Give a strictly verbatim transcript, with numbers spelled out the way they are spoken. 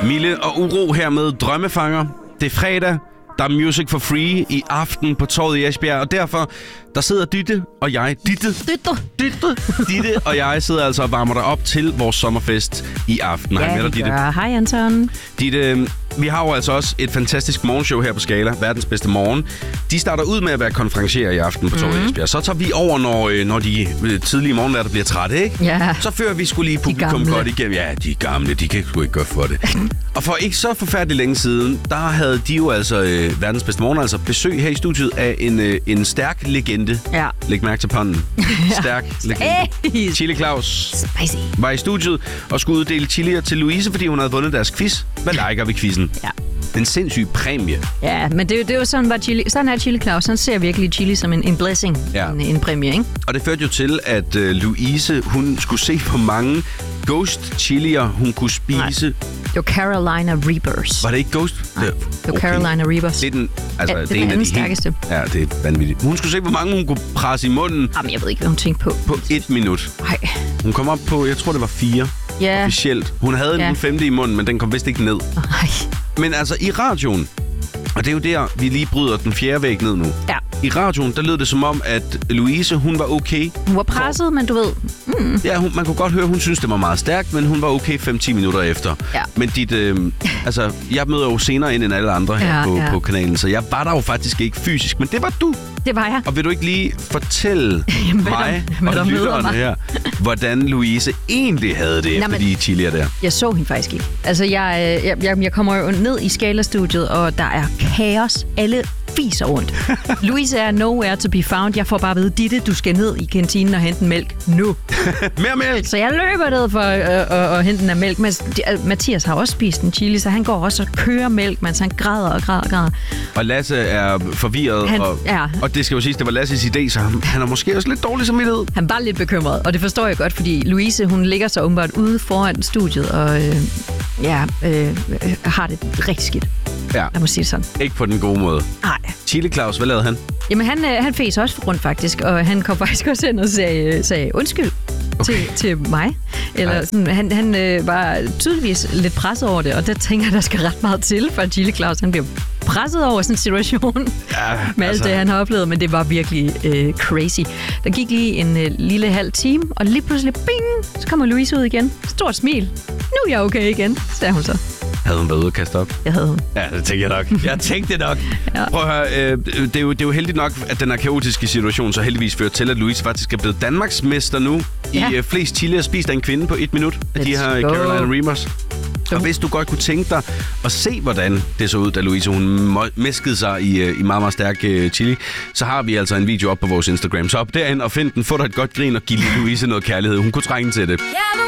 Mille og Uro her med Drømmefanger. Det er fredag. Der er Music for Free i aften på Torvet i Esbjerg, og derfor der sidder Ditte og jeg, Ditte, Ditte, Ditte, Ditte og jeg sidder altså og varmer dig op til vores sommerfest i aften. Ja, Hej med dig, Ditte. Hej, Anton. Ditte, vi har jo altså også et fantastisk morgenshow her på Skala, verdens bedste morgen. De starter ud med at være konferencier i aften på Torvet mm. i Esbjerg. Så tager vi over, når, når de tidlige morgenværter bliver trætte, ikke? Ja. Så fører vi skulle lige publikum godt igennem. Ja, de er gamle, de kan sgu ikke gøre for det. Og for ikke så forfærdeligt længe siden, der havde de jo altså øh, verdens bedste morgen, altså besøg her i studiet af en, øh, en stærk legende. Ja. Læg mærke til panden. Stærk legende. Hey. Chili Claus Spicy. var i studiet og skulle uddele chilier til Louise, fordi hun havde vundet deres quiz. Hvad liker vi quizzen? Ja. En sindssyg præmie. Ja, men det, er jo- det er jo sådan, var chili, sådan er Chili Claus. Han ser virkelig chili som en, en blessing, Ja. en, en præmie, ikke? Og det førte jo til, at øh, Louise, hun skulle se, hvor mange ghost chilier hun kunne spise. Det var Carolina Reapers. Var det ikke ghost? Nej, det var Carolina Reapers. Det er den, altså, Ja, det er en den af anden de stærkeste. Helt, ja, det er vanvittigt. Hun skulle se, hvor mange hun kunne presse i munden Jamen, jeg ved ikke, hvad hun tænkte på. på et minut. Nej. Hun kom op på, jeg tror, det var fire Ja. officielt. Hun havde Ja. den femte i munden, men den kom vist ikke ned. Nej. Men altså, i radioen, og det er jo der, vi lige bryder den fjerde væg ned nu. Ja. I radioen, der lød det som om, at Louise, hun var okay. Hun var presset, men du ved... Mm. Ja, hun, man kunne godt høre, hun synes det var meget stærkt, men hun var okay fem til ti minutter efter. Ja. Men dit, øh, altså, jeg møder jo senere ind end alle andre her Ja, på, ja. på kanalen, så jeg var der jo faktisk ikke fysisk, men det var du. Det var jeg. Og vil du ikke lige fortælle Jamen, hvad mig der- hvad der og møder lytterne mig? her, hvordan Louise egentlig havde det efter men- de chilier der? Jeg så hende faktisk ikke. Altså, jeg, jeg, jeg, jeg kommer jo ned i Skala-studiet, og der er kaos. Alle fiser rundt. Louise er nowhere to be found. Jeg får bare at vide, Ditte, du skal ned i kantinen og hente en mælk nu. Mere mælk! Så jeg løber ned for øh, øh, at hente den af mælk. Men øh, Mathias har også spist en chili, så han går også og kører mælk, mens han græder og græder og græder. Og Lasse er forvirret, Han- og, ja. og det skal jo siges, det var Lasses idé, så han, han er måske også lidt dårlig samvittighed. Han var lidt bekymret, og det forstår jeg godt, fordi Louise, hun ligger så åbenbart ude foran studiet, og øh, ja, øh, øh, har det rigtig skidt. Ja, Jeg må sige det sådan. ikke på den gode måde. Nej. Chili Claus, hvad lavede han? Jamen, han, øh, han fes også rundt faktisk, og han kom faktisk også ind og sagde, sagde undskyld okay. til, til mig. Eller sådan, han, han øh, var tydeligvis lidt presset over det, og der tænker jeg, der skal ret meget til, for Chili Claus, han bliver presset over sådan en situation Ja, med alt det, han har oplevet, men det var virkelig øh, crazy. Der gik lige en øh, lille halv time, og lige pludselig, bing, så kommer Louise ud igen. Stort smil. Nu er jeg okay igen, sagde hun så. Havde hun været ude og kaste op? Jeg havde hun. Ja, det tænkte jeg nok. Jeg tænkte det nok. Ja. Prøv at høre, øh, det, er jo, det er jo heldigt nok, at den her kaotiske situation så heldigvis fører til, at Louise faktisk er blevet Danmarksmester nu Ja. i øh, flest chilier spist af en kvinde på et minut af de Let's her go. Carolina Reapers. Og hvis du godt kunne tænke dig at se, hvordan det så ud, da Louise hun mø- mæskede sig i, øh, i meget, meget stærk øh, chili, så har vi altså en video op på vores Instagram. Så op derind og find den, få dig et godt grin og giv Louise noget kærlighed. Hun kunne trænge til det. Yeah,